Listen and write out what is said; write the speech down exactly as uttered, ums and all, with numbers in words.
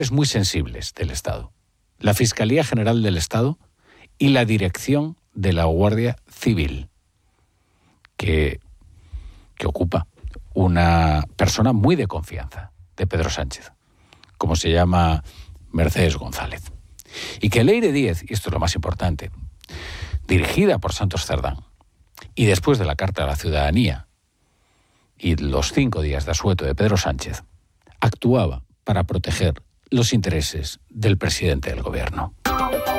muy sensibles del Estado. La Fiscalía General del Estado y la dirección de la Guardia Civil, que, que ocupa una persona muy de confianza de Pedro Sánchez, como se llama Mercedes González. Y que Leire Díez, y esto es lo más importante, dirigida por Santos Cerdán, y después de la Carta a la Ciudadanía y los cinco días de asueto de Pedro Sánchez, actuaba para proteger los intereses del presidente del gobierno.